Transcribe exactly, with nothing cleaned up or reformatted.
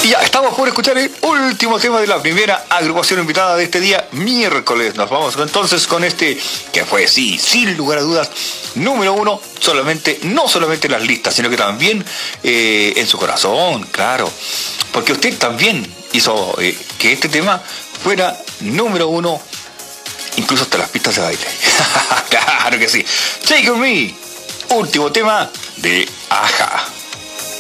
Y ya estamos por escuchar el último tema de la primera agrupación invitada de este día, miércoles. Nos vamos entonces con este, que fue, sí, sin lugar a dudas, número uno, solamente, no solamente en las listas, sino que también eh, en su corazón, claro. Porque usted también hizo eh, que este tema fuera número uno, incluso hasta las pistas de baile. Claro que sí. Take On Me, último tema de Aja.